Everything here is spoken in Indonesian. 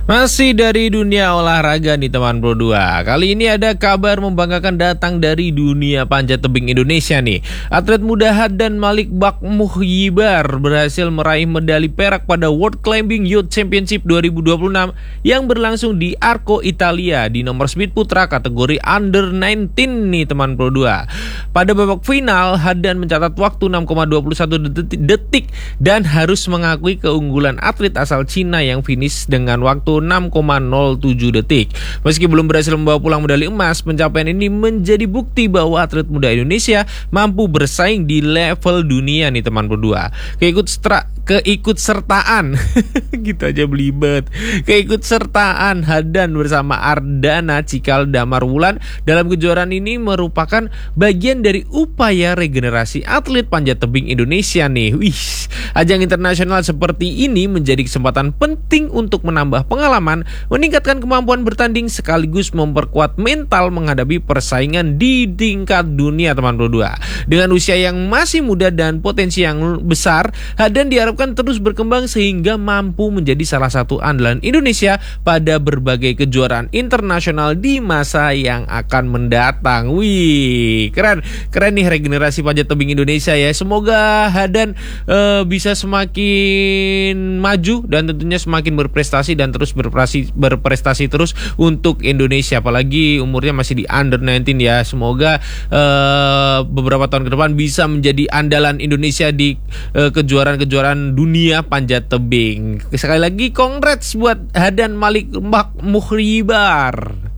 Masih dari dunia olahraga nih teman Pro 2. Kali ini ada kabar membanggakan datang dari dunia panjat tebing Indonesia nih. Atlet muda Haddan Malik Bakmuhyibar berhasil meraih medali perak pada World Climbing Youth Championship 2026 yang berlangsung di Arco, Italia di nomor speed putra kategori under 19 nih teman Pro 2. Pada babak final, Haddan mencatat waktu 6,21 detik dan harus mengakui keunggulan atlet asal Cina yang finish dengan waktu 6,07 detik. Meski belum berhasil membawa pulang medali emas, pencapaian ini menjadi bukti bahwa atlet muda Indonesia mampu bersaing di level dunia nih teman berdua. Keikutsertaan gitu aja belibet. Keikutsertaan Haddan bersama Ardana Cikal Damar Wulan dalam kejuaraan ini merupakan bagian dari upaya regenerasi atlet panjat tebing Indonesia nih. Ajang internasional seperti ini menjadi kesempatan penting untuk menambah pengalaman, meningkatkan kemampuan bertanding sekaligus memperkuat mental menghadapi persaingan di tingkat dunia teman berdua. Dengan usia yang masih muda dan potensi yang besar, Haddan diharapkan terus berkembang sehingga mampu menjadi salah satu andalan Indonesia pada berbagai kejuaraan internasional di masa yang akan mendatang. Keren nih regenerasi panjat tebing Indonesia ya. Semoga Haddan bisa semakin maju dan tentunya semakin berprestasi dan terus berprestasi terus untuk Indonesia, apalagi umurnya masih di under 19 ya. Semoga beberapa tahun ke depan bisa menjadi andalan Indonesia di kejuaraan-kejuaraan dunia panjat tebing. Sekali lagi congrats buat Haddan Malik Bakmuhyibar.